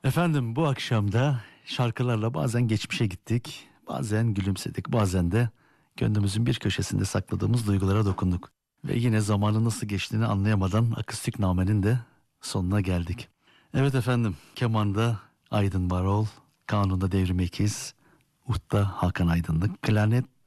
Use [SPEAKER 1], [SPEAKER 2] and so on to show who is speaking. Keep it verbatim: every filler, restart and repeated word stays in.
[SPEAKER 1] Efendim bu akşam da şarkılarla bazen geçmişe gittik, bazen gülümsedik, bazen de gönlümüzün bir köşesinde sakladığımız duygulara dokunduk. Ve yine zamanın nasıl geçtiğini anlayamadan akustik namenin de sonuna geldik. Evet efendim, kemanda Aydın Varol, kanunda Devrim Ekiz, Ut'ta Hakan Aydınlık, klarnet